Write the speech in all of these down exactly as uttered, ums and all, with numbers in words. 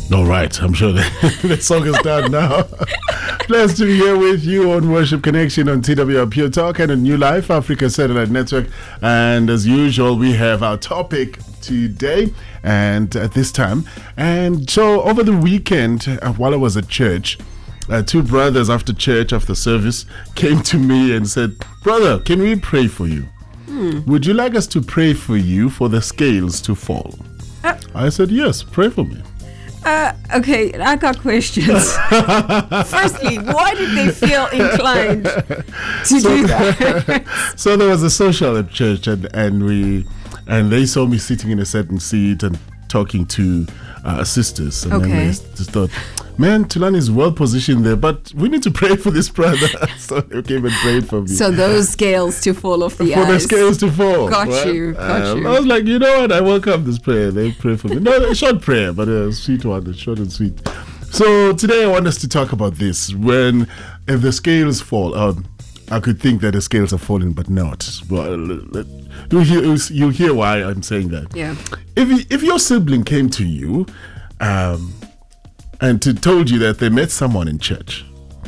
All right, I'm sure the, the song is done now. Blessed to be here with you on Worship Connection on T W R Pure Talk and on New Life Africa Satellite Network. And as usual, we have our topic today and at this time. And so over the weekend, uh, while I was at church, uh, two brothers after church, after service, came to me and said, "Brother, can we pray for you? Hmm. Would you like us to pray for you for the scales to fall?" Uh, I said, "Yes, pray for me." Uh, okay, I got questions. Firstly, why did they feel inclined to so, do that? So there was a social at church, and, and we and they saw me sitting in a certain seat and talking to uh, sisters, and okay. then they just thought, "Man, Tulani is well positioned there, but we need to pray for this brother." So they came and prayed for me. So those scales to fall off the for eyes. the scales to fall. Got right? you, got um, you. I was like, you know what? I welcome this prayer. They pray for me. No, a short prayer, but a sweet one, a short and sweet. So today I want us to talk about this. When if the scales fall, um, I could think that the scales are falling, but not. Well, you hear, you hear why I'm saying that. Yeah. If you, if your sibling came to you, um, and to told you that they met someone in church,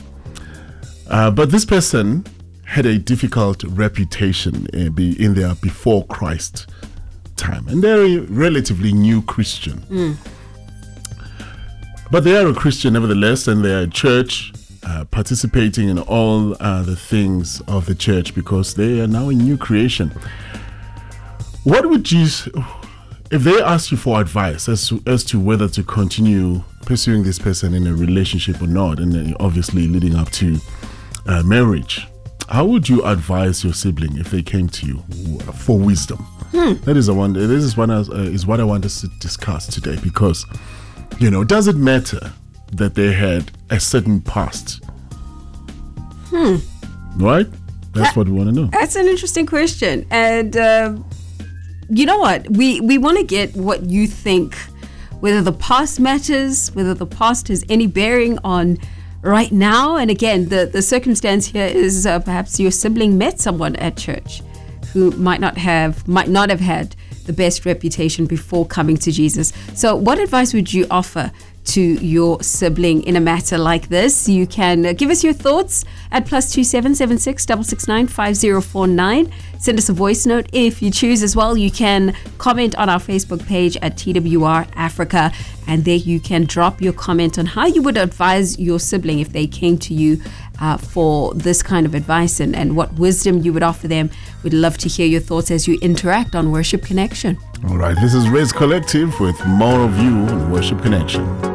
uh, but this person had a difficult reputation in, be in their before Christ time, and they're a relatively new Christian. Mm. But they are a Christian nevertheless, and they are at church, uh, participating in all uh, the things of the church because they are now a new creation. What would you, if they asked you for advice as to, as to whether to continue pursuing this person in a relationship or not, and then obviously leading up to uh, marriage, how would you advise your sibling if they came to you for wisdom? Hmm. That is a one. This is one uh, is what I want us to discuss today, because you know, does it matter that they had a certain past? Hmm. Right. That's that, what we want to know. That's an interesting question, and uh, you know what? We we want to get what you think. Whether the past matters, whether the past has any bearing on right now. And again, the, the circumstance here is uh, perhaps your sibling met someone at church who might not have might not have had the best reputation before coming to Jesus. So what advice would you offer to your sibling in a matter like this? You can uh, give us your thoughts at plus two seven seven six double six nine five zero four nine. Send us a voice note if you choose as well. You can comment on our Facebook page at T W R Africa, and there you can drop your comment on how you would advise your sibling if they came to you uh, for this kind of advice, and, and what wisdom you would offer them. We'd love to hear your thoughts as you interact on Worship Connection. All right, this is Raise Collective with more of you on Worship Connection.